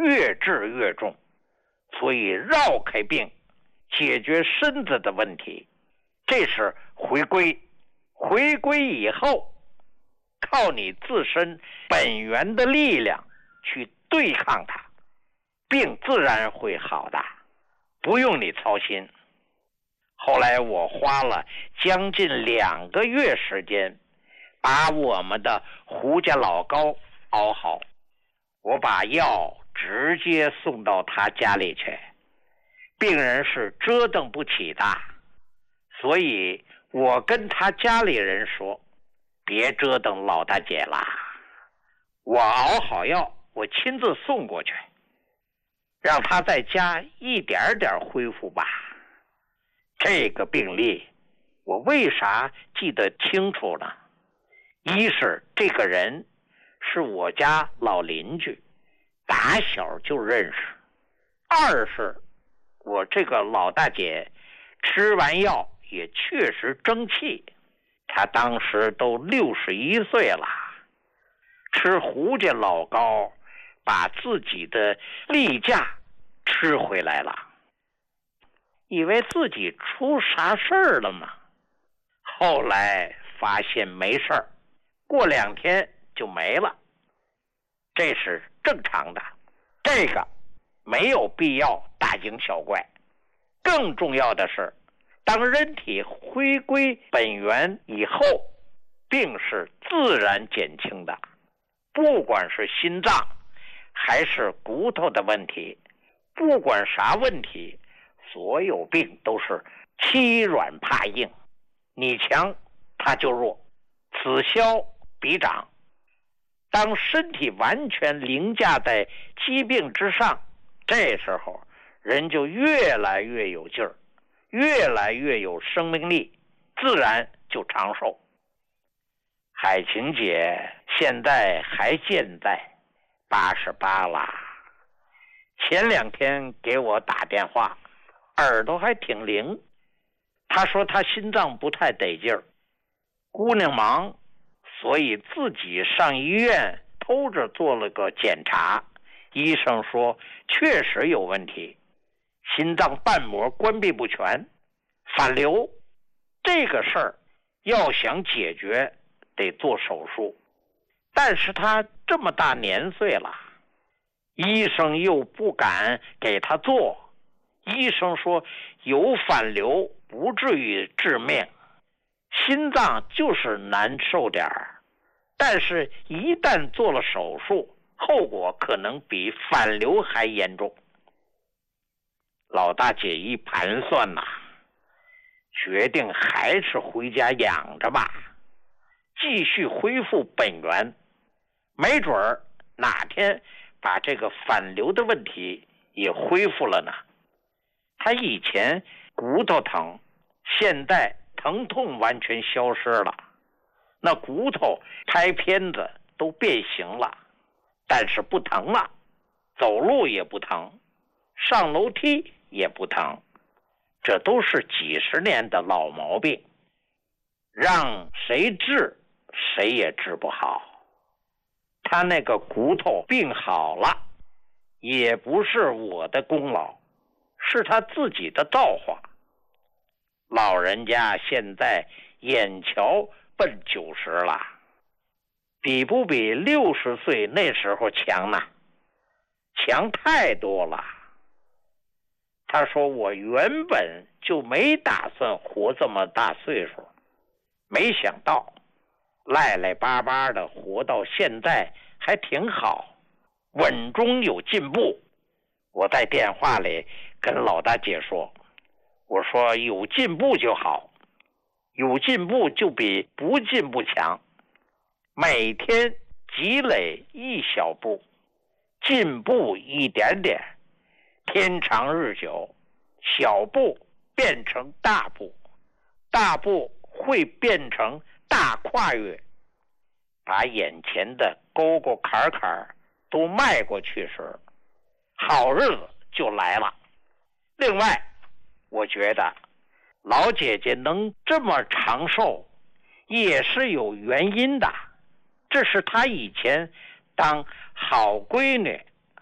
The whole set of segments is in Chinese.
越治越重，所以绕开病，解决身子的问题，这是回归。回归以后，靠你自身本源的力量去对抗它，病自然会好的，不用你操心。后来我花了将近2个月时间，把我们的胡家老膏熬好，我把药直接送到他家里去，病人是折腾不起的，所以我跟他家里人说，别折腾老大姐了，我熬好药，我亲自送过去，让他在家一点点恢复吧。这个病例我为啥记得清楚呢？一是这个人是我家老邻居，打小就认识；二是我这个老大姐吃完药也确实争气，她当时都61岁了，吃胡家老膏把自己的例假吃回来了，以为自己出啥事儿了嘛，后来发现没事儿，过2天就没了，这是正常的，这个没有必要大惊小怪。更重要的是，当人体回归本源以后，病是自然减轻的，不管是心脏还是骨头的问题，不管啥问题，所有病都是欺软怕硬，你强他就弱，此消彼长。当身体完全凌驾在疾病之上，这时候人就越来越有劲儿，越来越有生命力，自然就长寿。海晴姐现在还健在，88了。前2天给我打电话，耳朵还挺灵。她说她心脏不太得劲儿，姑娘忙，所以自己上医院偷着做了个检查，医生说确实有问题，心脏瓣膜关闭不全，反流。这个事儿要想解决得做手术，但是他这么大年岁了，医生又不敢给他做，医生说有反流不至于致命，心脏就是难受点儿，但是一旦做了手术，后果可能比反流还严重。老大姐一盘算呐，决定还是回家养着吧，继续恢复本源，没准儿哪天把这个反流的问题也恢复了呢。他以前骨头疼，现在疼痛完全消失了，那骨头拍片子都变形了，但是不疼了，走路也不疼，上楼梯也不疼，这都是几十年的老毛病，让谁治谁也治不好。他那个骨头病好了，也不是我的功劳，是他自己的造化。老人家现在眼瞧奔90了，比不比60岁那时候强呢？强太多了。他说我原本就没打算活这么大岁数，没想到赖赖巴巴的活到现在还挺好，稳中有进步。我在电话里跟老大姐说，我说有进步就好，有进步就比不进步强，每天积累一小步，进步一点点，天长日久，小步变成大步，大步会变成大跨越，把眼前的沟沟坎坎都迈过去时，好日子就来了。另外，我觉得老姐姐能这么长寿也是有原因的，这是她以前当好闺女、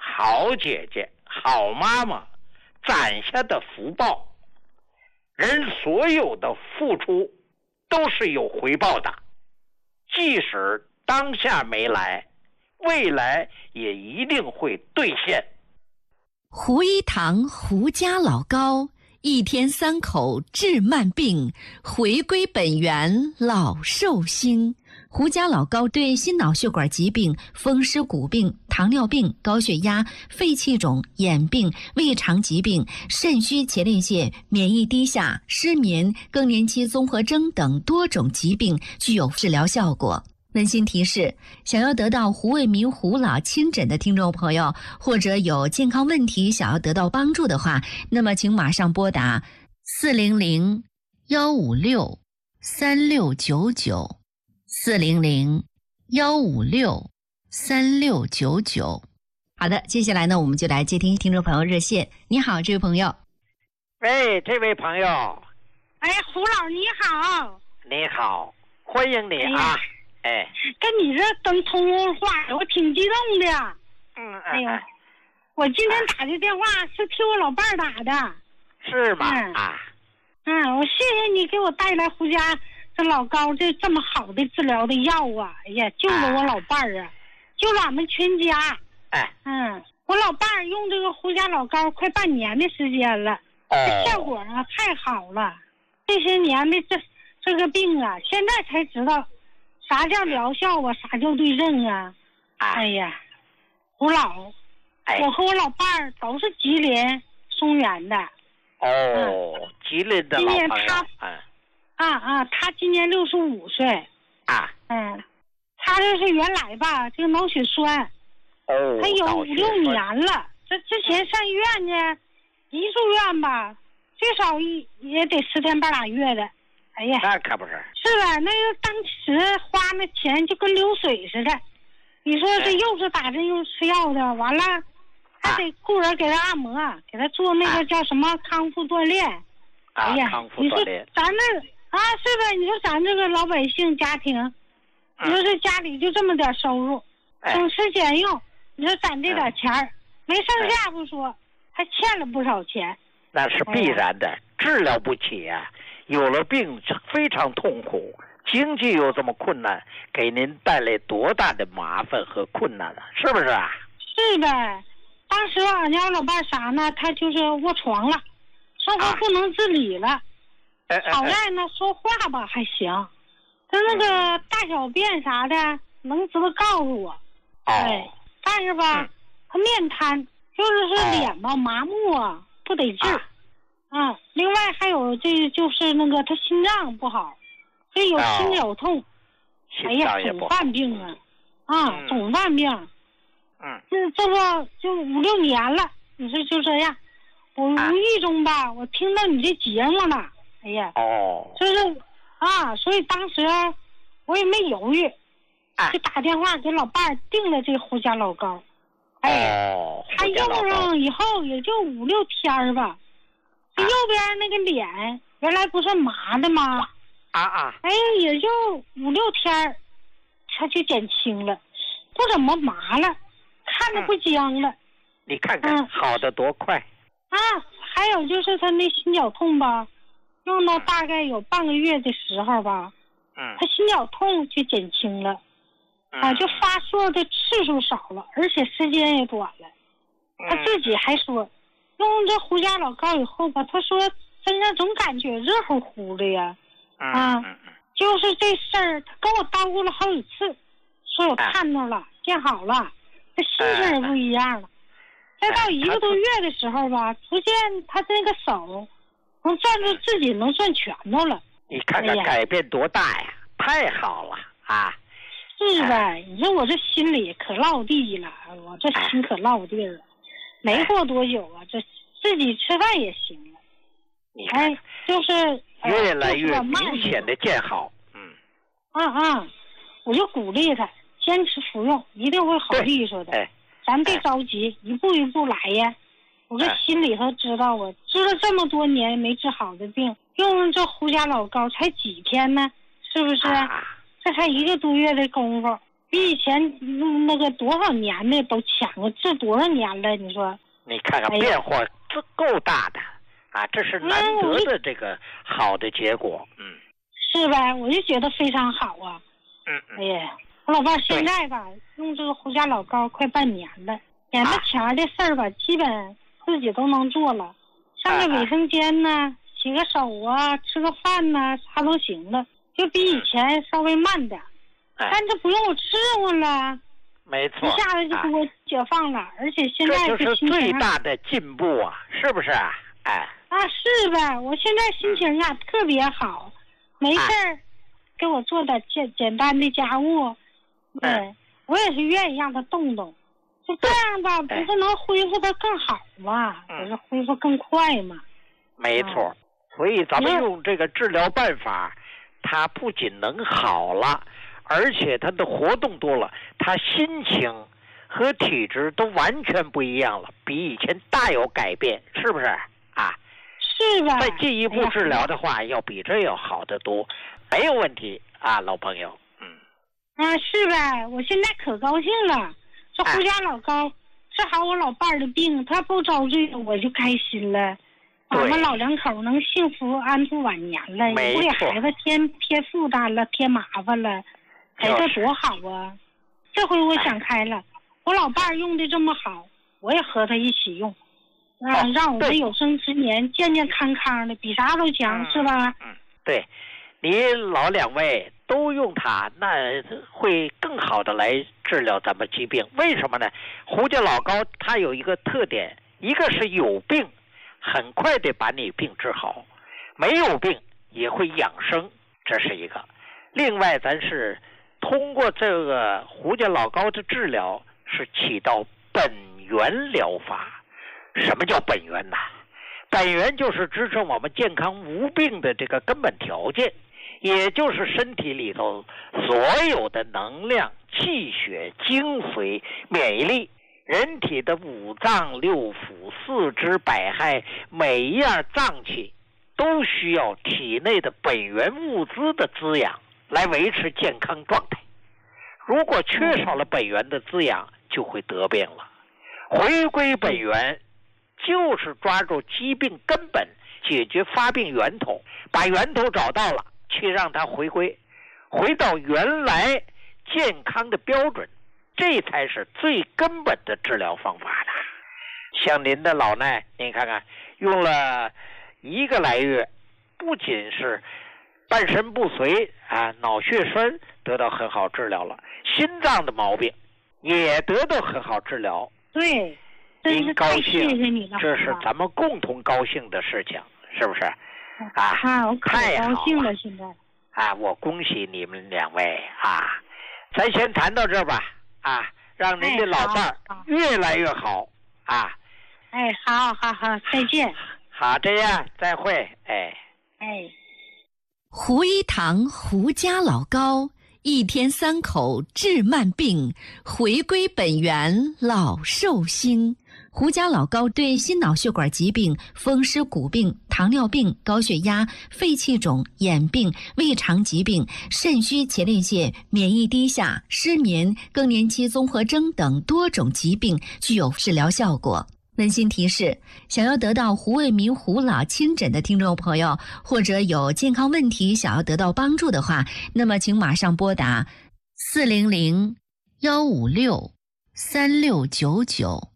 好姐姐、好妈妈攒下的福报。人所有的付出都是有回报的，即使当下没来，未来也一定会兑现。 胡一堂胡家老高，一天3口治慢病，回归本源老寿星。胡家老高对心脑血管疾病、风湿骨病、糖尿病、高血压、肺气肿、眼病、胃肠疾病、肾虚前列腺、免疫低下、失眠、更年期综合征等多种疾病具有治疗效果。温馨提示：想要得到胡卫民胡老亲诊的听众朋友，或者有健康问题想要得到帮助的话，那么请马上拨打400-156-3699。400-156-3699。好的，接下来呢，我们就来接听听众朋友热线。你好，这位朋友。 喂，这位朋友。 哎，胡老你好。 你好，欢迎你啊。哎， 跟你这等通话，我挺激动的。哎呦，我今天打的电话是替我老伴儿打的。 是吗？ 我谢谢你给我带来胡家这老高这么好的治疗的药啊！哎呀，救了我老伴儿啊，救了俺们全家。我老伴儿用这个胡家老高快半年的时间了，效果啊太好了。这些年的这个病啊，现在才知道啥叫疗效啊，啥叫对症啊。哎呀，胡老，我和我老伴儿都是吉林松原的。 吉林的老朋友。 他今年65岁。他这是原来吧，这个脑血栓。他有5-6年了。这之前上医院呢，一住院吧，最少也得10天半拉月的。哎呀， 那可不是。 是吧？那个当时花那钱就跟流水似的。你说这又是打针又吃药的，完了还得雇人给他按摩，给他做那个叫什么康复锻炼。哎呀， 康复锻炼。 咱这是的，你说咱这个老百姓家庭，你说这家里就这么点收入，省吃俭用，你说攒这点钱儿，没剩下不说，还欠了不少钱。 那是必然的，治疗不起啊。有了病非常痛苦，经济又这么困难，给您带来多大的麻烦和困难了，是不是啊？ 是的，当时俺家老伴啥呢？他就是卧床了，生活不能自理了。好在呢，说话吧还行，他那个大小便啥的能知道告诉我。但是吧，他面瘫，就是脸吧麻木啊，不得劲儿。另外还有这就是那个他心脏不好，这有心绞痛。哎呀，总犯病啊！总犯病。这不就5-6年了？你说就这样，我无意中吧，我听到你这节目了。哎呀，就是所以当时我也没犹豫，就打电话给老伴儿订了这胡家老高。他用上以后也就5-6天吧。这右边那个脸原来不是麻的吗？也就5-6天，他就减轻了，不怎么麻了，看着不僵了。 你看看，好的多快！ 还有就是他那心绞痛吧，用到大概有半个月的时候吧，他心绞痛就减轻了，就发作的次数少了，而且时间也短了。他自己还说。用这胡家老高以后吧，他说身上总感觉热乎乎的呀，就是这事儿，他跟我叨咕了好几次，说我看到了，见好了，这心情也不一样了。再到1个多月的时候吧，逐渐他这个手能攥住自己能攥拳头了。 你看看改变多大呀，太好了啊！ 是呗，你说我这心里可落地了，我这心可落地了。没过多久啊，这自己吃饭也行了。就是越来越明显的见好。 我就鼓励他坚持服用，一定会好利索的。咱别着急，一步一步来呀。我这心里头知道啊，治了这么多年没治好的病，用这胡家老高才几天呢？是不是？这才1个多月的功夫， 比以前那个多少年的都强了，这多少年了？你说？ 你看看变化这够大的啊！这是难得的这个好的结果， 是呗？我就觉得非常好啊。哎呀，我老伴现在吧，用这个胡家老膏快半年了，眼巴前的事儿吧，基本自己都能做了。上个卫生间呢，洗个手啊，吃个饭呢，啥都行了，就比以前稍微慢点。但这不用我伺候了， 没错， 一下子就给我解放了，而且现在这就是最大的进步啊，是不是啊？ 是呗，我现在心情呀特别好，没事儿给我做点简单的家务，我也是愿意让他动动，就这样吧，不是能恢复的更好吗？不是恢复更快吗？ 没错，所以咱们用这个治疗办法，它不仅能好了。而且他的活动多了，他心情和体质都完全不一样了，比以前大有改变，是不是啊？ 是吧？ 再进一步治疗的话，要比这要好得多，没有问题啊，老朋友。 是呗，我现在可高兴了，这胡家老膏治好我老伴儿的病，他不遭罪，我就开心了。我们老两口能幸福安度晚年了，也不给孩子添负担了，添麻烦了。这多好啊！这回我想开了，我老伴儿用的这么好，我也和他一起用，让我们有生之年健健康康的，比啥都强，是吧？ 对，你老两位都用它，那会更好的来治疗咱们疾病。为什么呢？胡家老膏它有一个特点，一个是有病，很快的把你病治好；没有病也会养生，这是一个。另外，咱是通过这个胡家老膏的治疗，是起到本源疗法。什么叫本源呢？本源就是支撑我们健康无病的这个根本条件，也就是身体里头所有的能量、气血、精髓、免疫力，人体的五脏六腑、四肢百骸，每一样脏器都需要体内的本源物资的滋养来维持健康状态。如果缺少了本源的滋养，就会得病了。回归本源就是抓住疾病根本，解决发病源头，把源头找到了，去让它回到原来健康的标准，这才是最根本的治疗方法的。像您的老奈，您看看用了1个来月，不仅是半身不遂脑血栓得到很好治疗了，心脏的毛病也得到很好治疗。 对， 您高兴， 谢谢你了， 这是咱们共同高兴的事情，是不是？ 我可高兴了，现在我恭喜你们两位咱先谈到这儿吧让您的老伴儿越来越好好，再见。 好，这样再会。 胡一堂胡家老膏，1天3口治慢病，回归本源老寿星。胡家老膏对心脑血管疾病、风湿骨病、糖尿病、高血压、肺气肿、眼病、胃肠疾病、肾虚前列腺、免疫低下、失眠、更年期综合征等多种疾病具有治疗效果。温馨提示：想要得到胡卫民胡老亲诊的听众朋友，或者有健康问题想要得到帮助的话，那么请马上拨打400-156-3699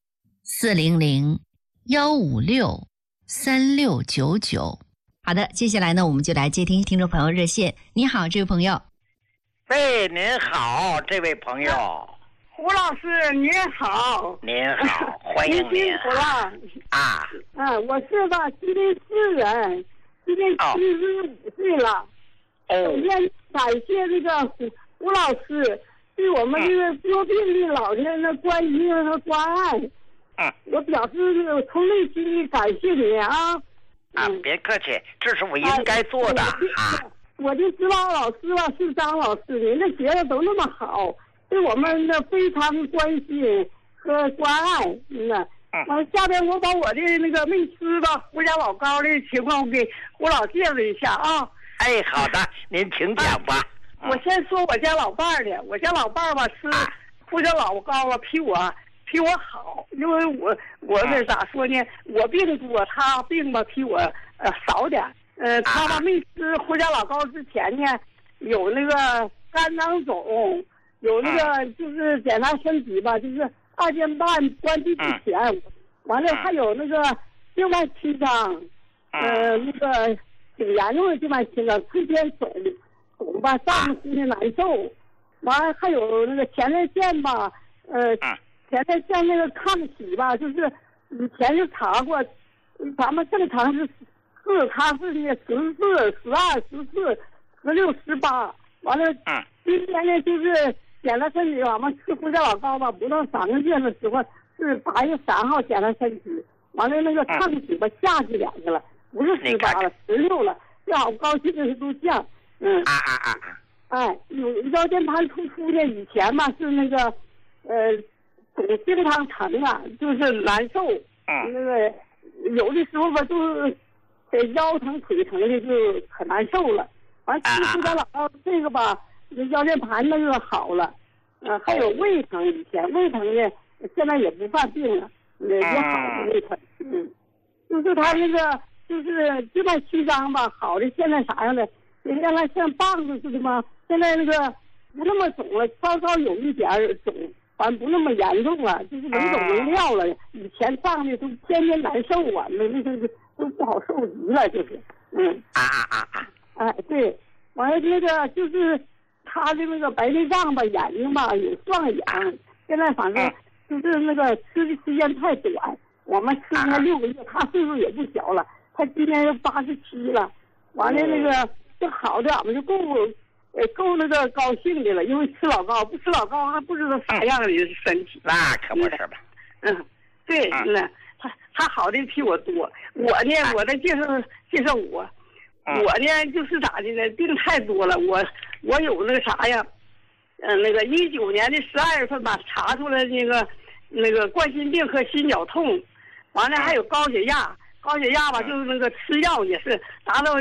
400-156-3699。好的，接下来呢，我们就来接听听众朋友热线。你好，这位朋友。 您好，这位朋友。 胡老师您好。 您好，欢迎您。 辛苦了我是吧，今年4人，今年75岁了。首先感谢这个胡老师对我们这个多病的老人的关心和关爱。我表示从内心里感谢你别客气，这是我应该做的我就知道老师是张老师，您的学的都那么好，对我们的非常关心和关爱。下边我把我的那个没吃的胡家老膏的情况给胡老介绍一下好的，您请讲吧。 我先说我家老伴儿的，我家老伴儿吧吃胡椒老高啊，比我好，因为我这咋说呢？我病多，他病吧比我少点。他吧没吃胡椒老高之前呢，有那个肝囊肿，有那个就是检查身体吧，就是2天半关闭之前，完了还有那个静脉曲张，那个挺严重的静脉曲张，天天肿吧，上身的难受，完了还有那个前列腺吧，前列腺那个抗体吧，就是以前就查过，咱们正常是4，他是那14、12、14、16、18，完了，今天呢就是检查身体，我们吃胡椒老高吧，不到3个月的时候是8月3号检查身体，完了那个抗体吧下去2个了，不是18了，16了，这好高兴的都降，有腰间盘突出的，以前嘛是那个总经常疼啊，就是难受，那个有的时候吧就是腰疼腿疼的就可难受了，完吃胡椒老高这个吧，腰间盘那个好了，还有胃疼，以前胃疼的现在也不犯病了，也好了胃疼，就是他那个就是静脉曲张吧，好的现在啥样的，原来像棒子似的嘛，现在那个不那么肿了，稍稍有一点肿，反正不那么严重了，就是能走能撂了。以前上的都天天难受啊，那都不好受极了，就是，对，完了那个就是他的那个白内障吧，眼睛吧有双眼，现在反正就是那个吃的时间太短，我们吃了6个月，他岁数也不小了，他今年87了，完了那个就好的，俺们就够那个高兴的了，因为吃老高，不吃老高还不知道啥样的身体。 那可不是吧？ 对，他好的比我多。我呢，我再介绍我呢就是咋的呢？病太多了，我有那个啥呀，那个19年的12月份吧，查出来那个冠心病和心绞痛，完了还有高血压。高血压吧，就是那个吃药也是达到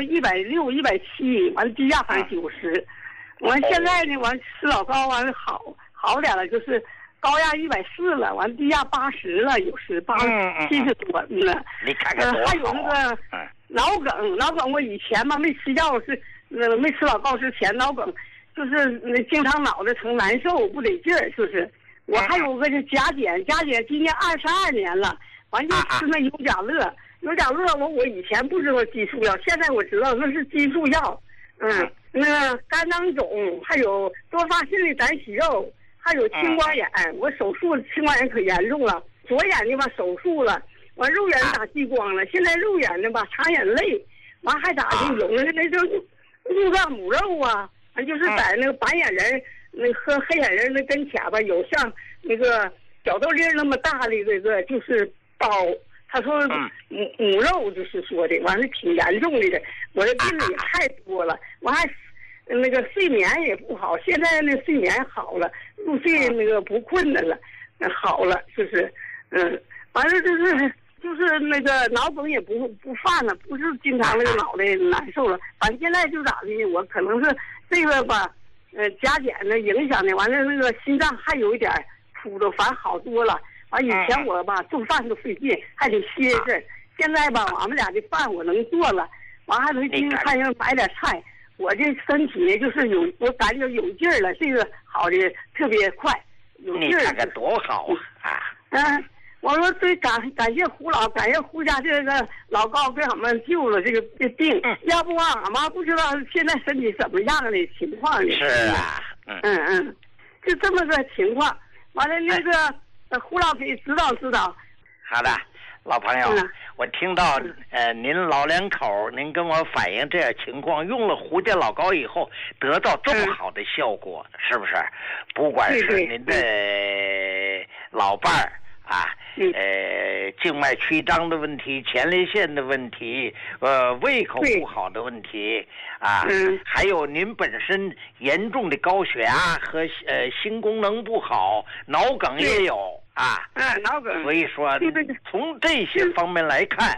160、170，完了低压还90，完现在呢，完吃老高完了好点了，就是高压140了，完低压80了，有时70多了。 你看看多好。 还有那个脑梗，我以前嘛没吃药是没吃老高之前脑梗，就是经常脑袋疼难受不得劲儿，就是我还有个钾碱今年22年了，完就吃那优甲乐。有点乐我以前不知道激素药，现在我知道那是激素药。那个肝囊肿，还有多发性的胆息肉，还有青光眼。我手术青光眼可严重了，左眼睛吧手术了，完肉眼打激光了，现在肉眼睛吧擦眼泪，完还咋的有那就入脏母肉啊，就是在那个白眼人那和黑眼人那跟前吧，有像那个小豆粒那么大的这个就是包。他说母肉就是说的，完了挺严重的，我这病也太多了，我还那个睡眠也不好，现在那睡眠好了，入睡那个不困难了，好了就是完了就是那个脑梗也不犯了，不是经常那个脑袋难受了，反正现在就咋的，我可能是这个吧钾碱的影响的，完了那个心脏还有一点突的，反正好多了。完以前我吧做饭都费劲，还得歇着。现在吧，俺们俩的饭我能做了，完还能去看上买点菜。我这身体呢，就是我感觉有劲儿了，这个好的特别快，有劲儿。 你看看多好啊！ 我说对，感谢感谢胡家这个老高给俺们救了这病，要不俺妈不知道现在身体怎么样的情况呢？ 是啊， 就这么个情况。完了那个。胡老给指导指导。 好的，老朋友，我听到您老两口您跟我反映这样情况，用了胡椒老高以后得到这么好的效果，是不是？不管是您的老伴儿静脉曲张的问题，前列腺的问题，胃口不好的问题还有您本身严重的高血压和心功能不好，脑梗也有脑梗。所以说从这些方面来看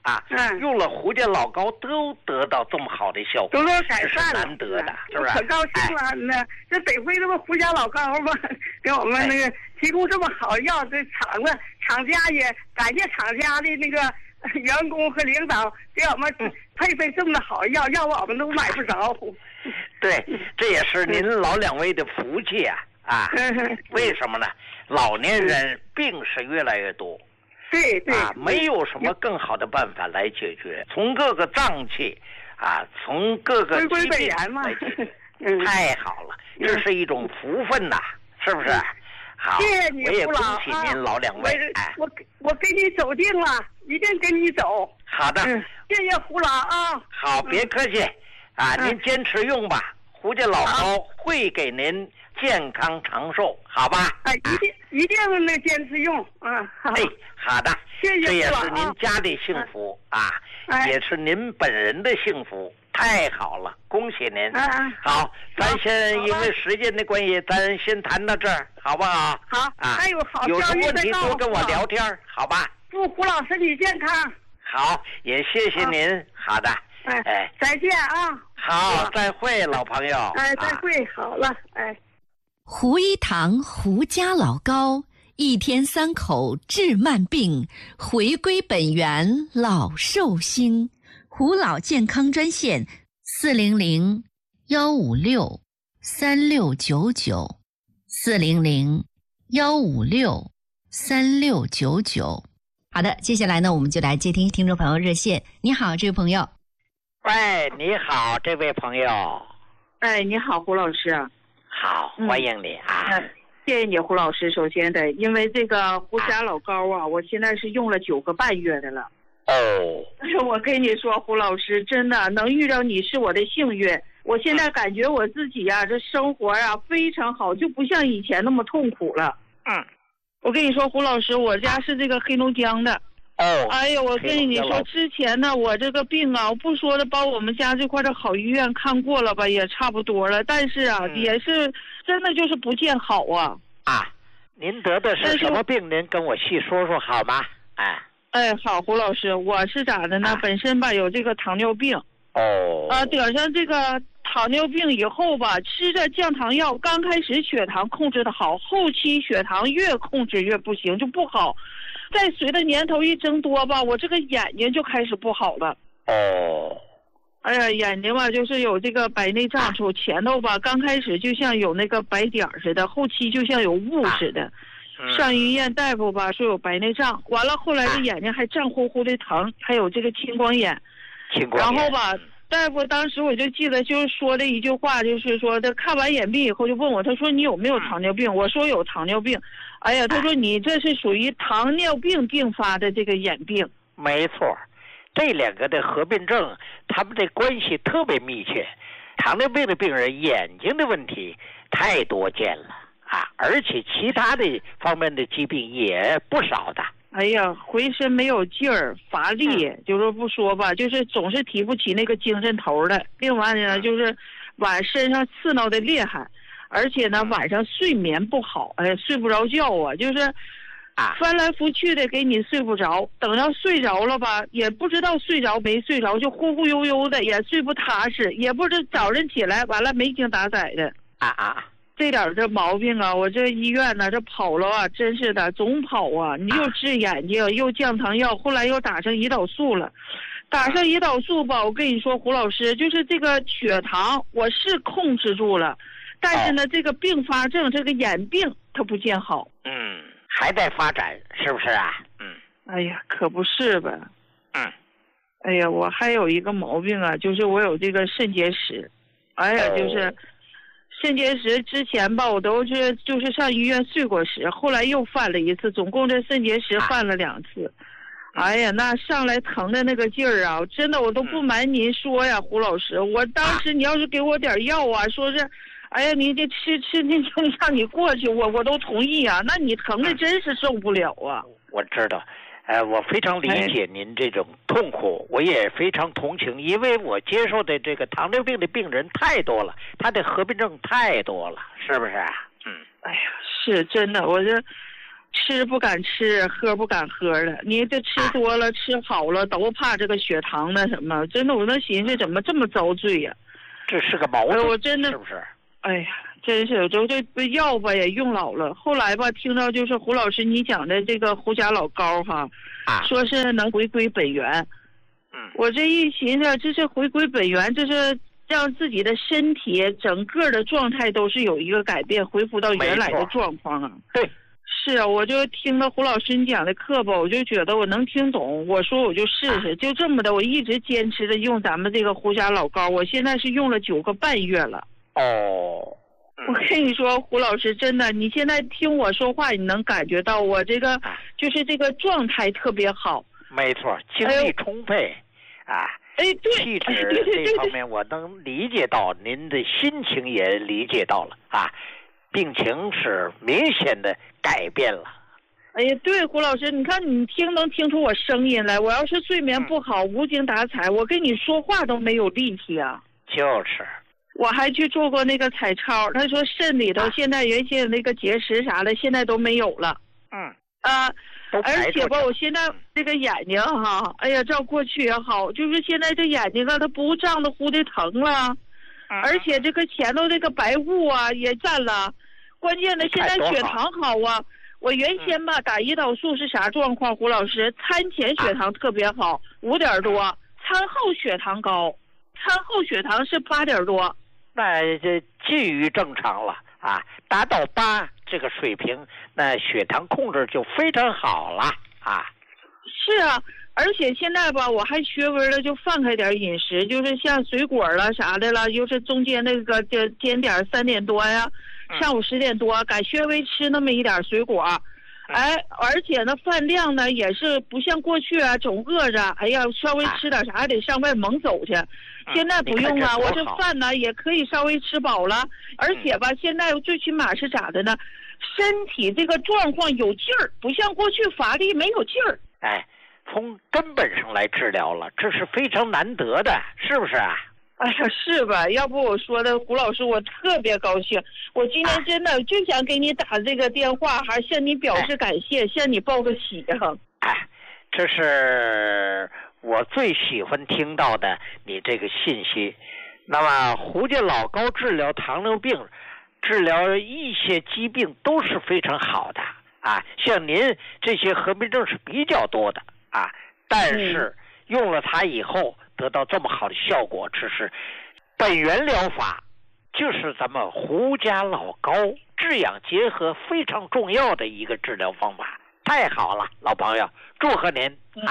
用了胡家老膏都得到这么好的效果， 都改善了， 难得的，是不是？ 可高兴了呢！这得亏这么胡家老膏吧，给我们那个提供这么好药，这厂家也感谢厂家的那个员工和领导给我们配备这么好药，要不我们都买不着。 对，这也是您老两位的福气啊！为什么呢？老年人病是越来越多。 对， 没有什么更好的办法来解决，从各个脏器从各个疾病来解决，太好了，这是一种福分呐，是不是？好， 谢谢你， 我也恭喜您老两位。 我跟你走定了，一定跟你走。 好的， 谢谢胡老啊。 好，别客气您坚持用吧，胡家老膏会给您健康长寿，好吧？ 一定能坚持用好的， 谢谢， 这也是您家的幸福也是您本人的幸福，太好了，恭喜您！好，咱先因为时间的关系，咱先谈到这儿，好不好？ 好还有好有什么问题多跟我聊天，好吧？ 祝胡老身体健康。 好，也谢谢您。好的， 再见啊！ 好，再会，老朋友。 再会，好了， 胡一堂胡家老膏，1天3口治慢病，回归本源老寿星。胡老健康专线400-156-3699，400-156-3699。好的，接下来呢，我们就来接听听众朋友热线。你好，这位朋友。 喂，你好，这位朋友。 你好，胡老师。 好，欢迎你谢谢你，胡老师。首先因为这个胡家老膏我现在是用了9个半月的了。我跟你说，胡老师，真的能遇到你是我的幸运。我现在感觉我自己这生活非常好，就不像以前那么痛苦了。我跟你说，胡老师，我家是这个黑龙江的。哎呀，我跟你说，之前呢，我这个病我不说的，把我们家这块的好医院看过了吧，也差不多了，但是也是真的就是不见好您得的是什么病？您跟我细说说好吗？ 好，胡老师，我是咋的呢？本身有这个糖尿病。得上这个糖尿病以后吃着降糖药，刚开始血糖控制的好，后期血糖越控制越不行，就不好。再随着年头一增多我这个眼睛就开始不好了。眼睛就是有这个白内障，从前头刚开始就像有那个白点似的，后期就像有雾似的。上医院大夫说有白内障，完了后来这眼睛还胀乎乎的疼，还有这个青光眼。然后大夫当时我就记得就是说了一句话，就是说他看完眼病以后就问我，他说你有没有糖尿病？我说有糖尿病。他说你这是属于糖尿病并发的这个眼病。 没错，这两个的合并症，他们的关系特别密切。糖尿病的病人眼睛的问题太多见了而且其他的方面的疾病也不少的。 浑身没有劲儿，乏力，就是不说就是总是提不起那个精神头来。另外呢，就是身上刺挠的厉害，而且呢晚上睡眠不好，睡不着觉就是翻来覆去的给你睡不着，等到睡着了也不知道睡着没睡着，就忽忽悠悠的，也睡不踏实，也不知早晨起来完了没精打采的。这点这毛病我这医院这跑了真是的，总跑你又治眼睛，又降糖药，后来又打上胰岛素了。打上胰岛素我跟你说，胡老师，就是这个血糖我是控制住了，但是呢这个并发症，这个眼病它不见好。 还在发展，是不是可不是吧。我还有一个毛病就是我有这个肾结石。就是肾结石之前我都就是上医院睡过石，后来又犯了一次，总共这肾结石犯了2次。那上来疼的那个劲儿真的我都不瞒您说呀，胡老师，我当时你要是给我点药说是你这吃那就让你过去，我都同意那你疼的真是受不了我知道，我非常理解您这种痛苦，我也非常同情，因为我接受的这个糖尿病的病人太多了，他的合并症太多了，是不是？ 是真的， 吃不敢吃，喝不敢喝的。你这吃多了、吃好了，都怕这个血糖那什么。真的，我那寻思怎么这么遭罪呀？ 这是个毛病， 我真的是不是？ 哎呀，真是这药吧也用老了。后来吧，听到就是胡老师你讲的这个胡家老膏哈，说是能回归本源。我这一寻思，这是回归本源，这是让自己的身体整个的状态都是有一个改变，恢复到原来的状况啊。 对。 是啊，我就听了胡老师你讲的课吧，我就觉得我能听懂。我说我就试试，就这么的，我一直坚持着用咱们这个胡家老膏，我现在是用了9个半月了。 我跟你说，胡老师，真的，你现在听我说话，你能感觉到我这个就是这个状态特别好。 没错，精力充沛对， 气质这方面我能理解到，您的心情也理解到了病情是明显的改变了。 哎呀，对，胡老师，你看你能听出我声音来？我要是睡眠不好，无精打采，我跟你说话都没有力气啊。 就是， 我还去做过那个彩超，他说肾里头现在原先那个结石啥的，现在都没有了。而且吧，我现在这个眼睛哎呀，照过去也好，就是现在这眼睛它不胀得乎的疼了，而且这个前头这个白雾也占了。关键的现在血糖好啊！我原先吧打胰岛素是啥状况？胡老师，餐前血糖特别好，5点多，餐后血糖高，餐后血糖是8点多， 那这近于正常了达到8这个水平，那血糖控制就非常好了是啊。而且现在吧，我还学微了，就放开点饮食，就是像水果了啥的了，就是中间那个就间点3点多呀，下午10点多，改学微吃那么一点水果。而且呢，饭量呢也是不像过去总饿着，哎呀，稍微吃点啥还得上外猛走去。现在不用了，我这饭呢也可以稍微吃饱了，而且吧，现在最起码是咋的呢？身体这个状况有劲儿，不像过去乏力没有劲儿。 从根本上来治疗了，这是非常难得的，是不是哎呀，是吧？要不我说的胡老师，我特别高兴。我今天真的就想给你打这个电话，还向你表示感谢，向你报个喜这是我最喜欢听到的你这个信息。那么胡家老膏治疗糖尿病，治疗一些疾病都是非常好的像您这些合并症是比较多的但是用了它以后得到这么好的效果，这是本源疗法，就是咱们胡家老膏治养结合非常重要的一个治疗方法。太好了，老朋友，祝贺您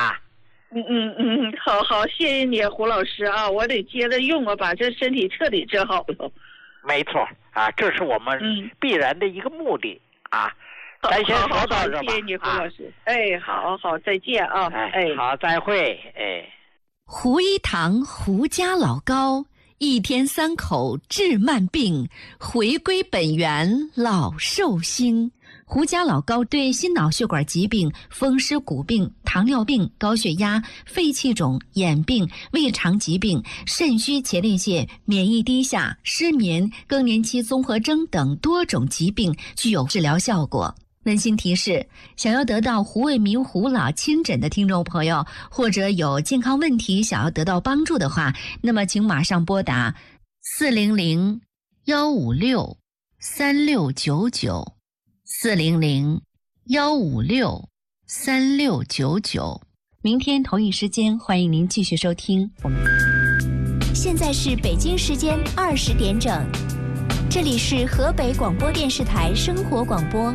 好，谢谢你胡老师我得接着用把这身体彻底治好了。 没错这是我们必然的一个目的咱先说到这吧。 谢谢你胡老师好，再见好，再会胡一堂胡家老膏，1天3口治慢病，回归本源老寿星。胡家老膏对心脑血管疾病、风湿骨病、糖尿病、高血压、肺气肿、眼病、胃肠疾病、肾虚前列腺、免疫低下、失眠、更年期综合征等多种疾病具有治疗效果。温馨提示：想要得到胡卫民胡老亲诊的听众朋友，或者有健康问题想要得到帮助的话，那么请马上拨打400-156-3699，400-156-3699。明天同一时间，欢迎您继续收听我们。 现在是北京时间20点整，这里是河北广播电视台生活广播。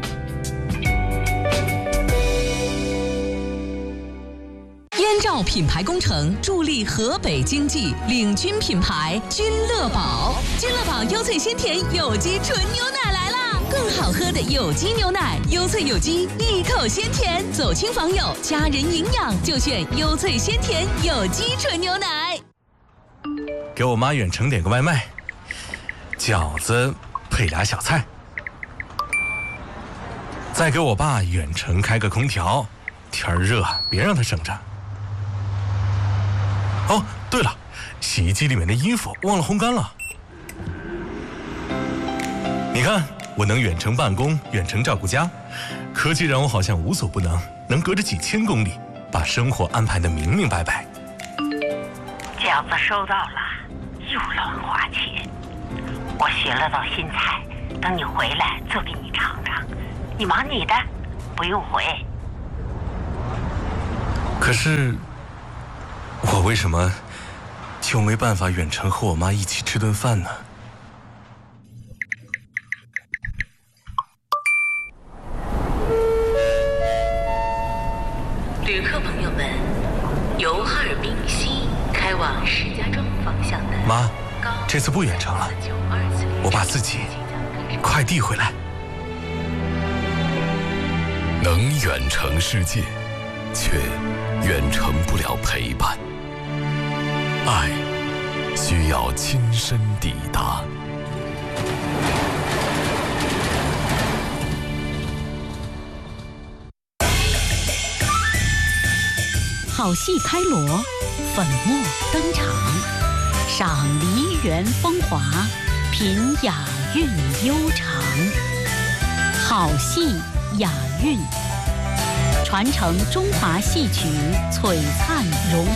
燕赵品牌工程助力河北经济，领军品牌君乐宝。君乐宝优萃鲜甜有机纯牛奶来啦！更好喝的有机牛奶，优萃有机，一口鲜甜，走亲访友，家人营养就选优萃鲜甜有机纯牛奶。 给我妈远程点个外卖，饺子配俩小菜。再给我爸远程开个空调，天热别让他省着。哦，对了，洗衣机里面的衣服忘了烘干了。你看，我能远程办公，远程照顾家， 科技让我好像无所不能，能隔着几千公里把生活安排得明明白白。 饺子收到了，又乱花钱。我学了道新菜，等你回来做给你尝尝。你忙你的，不用回。 可是，我为什么就没办法远程和我妈一起吃顿饭呢？ 旅客朋友们，由哈尔滨西开往石家庄方向的妈，这次不远程了，我把自己快递回来。 能远程世界，却远程不了陪伴。爱需要亲身抵达。 好戏开锣，粉墨登场，赏梨园风华，品雅韵悠长。好戏雅韵，传承中华戏曲璀璨荣